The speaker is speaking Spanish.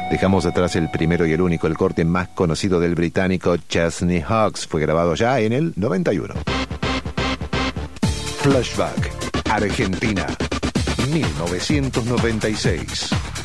Dejamos atrás el primero y el único, el corte más conocido del británico Chesney Hawkes. Fue grabado ya en el 91. Flashback, Argentina, 1996.